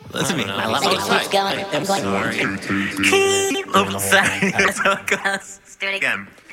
Listen to me. I love it it. keeps going. I'm going. Sorry. Oh, sorry. That's how it goes. Let's do it again.